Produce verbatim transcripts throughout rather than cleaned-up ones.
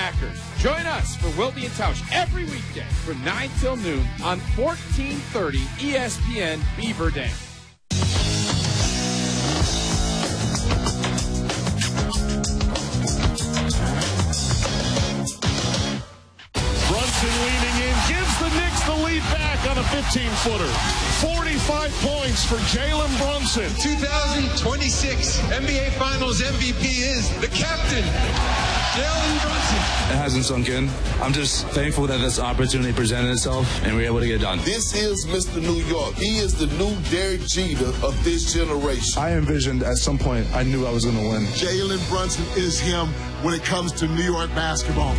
Packers. Join us for Wilde and Tausch every weekday from nine till noon on fourteen thirty E S P N Beaver Dam. Brunson leaning in, gives the Knicks the lead back on a fifteen-footer. forty-five points for Jalen Brunson. twenty twenty-six N B A Finals M V P is the captain, Jalen Brunson. It hasn't sunk in. I'm just thankful that this opportunity presented itself and we were able to get it done. This is Mister New York. He is the new Derek Jeter of this generation. I envisioned at some point I knew I was going to win. Jalen Brunson is him when it comes to New York basketball.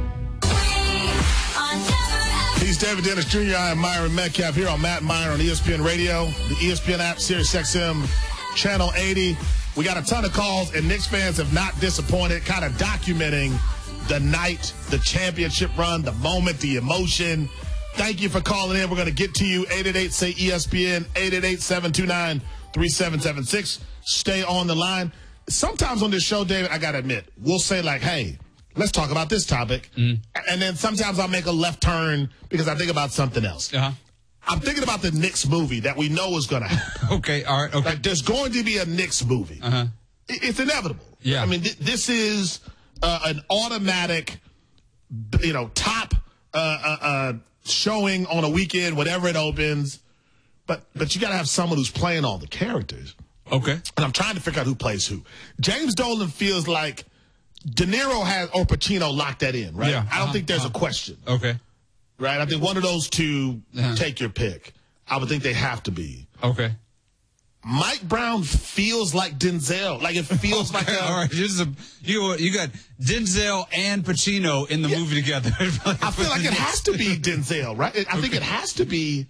He's David Dennis Junior I am Myron Metcalf here on Matt and Myron on E S P N Radio, the E S P N app, Sirius X M, Channel eighty. We got a ton of calls, and Knicks fans have not disappointed, kind of documenting the night, the championship run, the moment, the emotion. Thank you for calling in. We're going to get to you. eight eight eight, say E S P N, eight eight eight, seven two nine, three seven seven six. Stay on the line. Sometimes on this show, David, I got to admit, we'll say like, hey, let's talk about this topic. Mm. And then sometimes I'll make a left turn because I think about something else. Uh-huh. I'm thinking about the Knicks movie that we know is going to happen. Okay, all right, okay. Like, there's going to be a Knicks movie. Uh-huh. It, it's inevitable. Yeah. I mean, th- this is uh, an automatic, you know, top uh, uh, uh, showing on a weekend, whatever it opens. But but you got to have someone who's playing all the characters. Okay. And I'm trying to figure out who plays who. James Dolan feels like De Niro has, or Pacino locked that in, right? Yeah, I don't uh-huh, think there's uh-huh. a question. Okay. Right? I think one of those two, uh-huh. take your pick. I would think they have to be. Okay. Mike Brown feels like Denzel. Like, it feels okay, like a... All right, this is a, you, you got Denzel and Pacino in the yeah. movie together. I feel like it has to be Denzel, right? I okay. think it has to be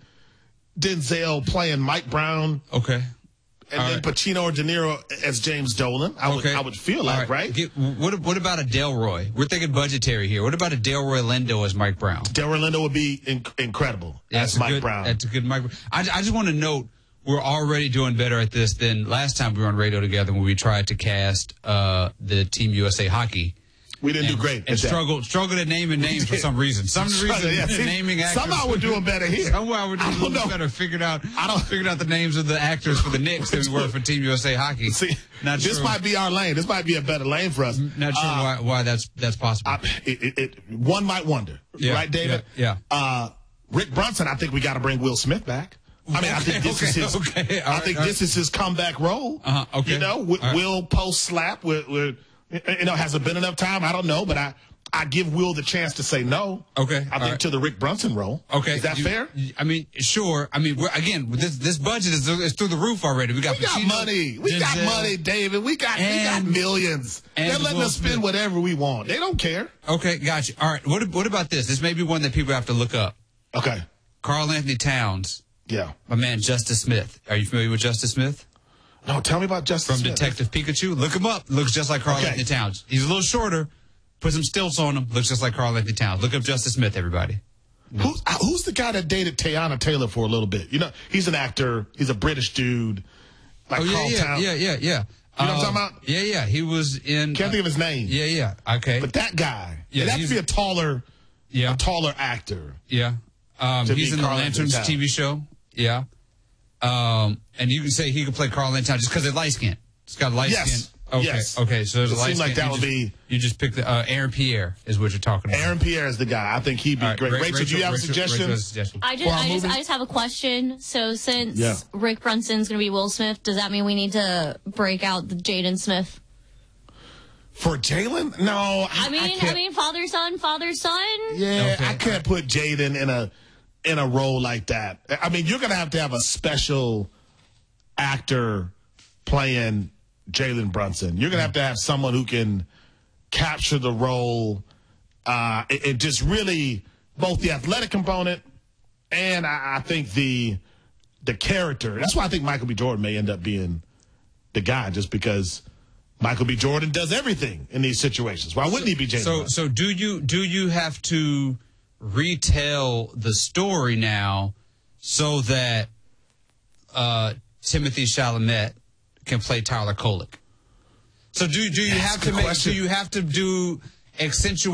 Denzel playing Mike Brown. Okay. And All then right. Pacino or De Niro as James Dolan. I would, okay. I would feel like, right? right? Get, what, what about a Delroy? We're thinking budgetary here. What about a Delroy Lindo as Mike Brown? Delroy Lindo would be in, incredible yeah, as Mike good, Brown. That's a good Mike Brown. I, I just want to note, we're already doing better at this than last time we were on radio together when we tried to cast uh, the Team U S A Hockey. We didn't and, do great. And struggled, struggled at naming names for some reason. Some reason, yeah, see, naming actors. Somehow we're doing better here. Somehow we're doing a little better. Figured out, I don't, figured out the names of the actors for the Knicks than we were for Team U S A Hockey. See, Not this sure. might be our lane. This might be a better lane for us. Not sure uh, why, why that's that's possible. I, it, it, it, one might wonder, yeah, right, David? Yeah. yeah. Uh, Rick Brunson, I think we got to bring Will Smith back. I mean, okay, I think this okay, is his. Okay, I right, think right. this is his comeback role. Uh-huh, okay. You know, w- right. Will post slap. With, with, you know, has it been enough time? I don't know, but I, I give Will the chance to say no. Okay, I think right. to the Rick Brunson role. Okay, is that you, fair? I mean, sure. I mean, we're, again, this this budget is, is through the roof already. We got we got Pacino, money. We Denzel, got money, David. We got and, we got millions. They're letting Will us spend Smith. whatever we want. They don't care. Okay, gotcha. All right. What what about this? This may be one that people have to look up. Okay. Karl Anthony Towns. Yeah. My man, Justice Smith. Are you familiar with Justice Smith? No, tell me about Justice From Smith. Detective Pikachu. Look him up. Looks just like Karl okay. Anthony Towns. He's a little shorter. Put some stilts on him. Looks just like Karl Anthony Towns. Look up Justice Smith, everybody. Who's, who's the guy that dated Teyana Taylor for a little bit? You know, he's an actor. He's a British dude. Like oh, yeah, Carl yeah, Towns. yeah, yeah, yeah. You know um, what I'm talking about? Yeah, yeah. He was in... Can't uh, think of his name. Yeah, yeah. Okay. But that guy. Yeah, it has to be a taller, yeah. a taller actor. Yeah. Um, he's in the Lanterns T V show. Yeah. Um, and you can say he could play Karl Anthony Towns just because they're light skinned. It's got light yes. skin. Okay. Yes. Okay. So there's it a light seems like skin. that you would just, be. You just pick the uh, Aaron Pierre is what you're talking about. Aaron Pierre is the guy. I think he'd be right, great. Ra- Rachel, Rachel, do you have Rachel, a suggestion? Rachel, suggestion? I just, I just, I just have a question. So since yeah. Rick Brunson's going to be Will Smith, does that mean we need to break out the Jaden Smith? For Jalen? No. I, I mean, I, I mean, father son, father son. Yeah, okay. I can't put Jaden in a in a role like that. I mean, you're gonna have to have a special actor playing Jalen Brunson. You're gonna have to have someone who can capture the role uh, and, and just really both the athletic component and I, I think the the character. That's why I think Michael B. Jordan may end up being the guy, just because Michael B. Jordan does everything in these situations. Why wouldn't he be Jalen So, Brunson? so do you do you have to retell the story now so that uh, Timothy Chalamet can play Tyler Kolick? So do do you That's have to make? question. Do you have to do accentuate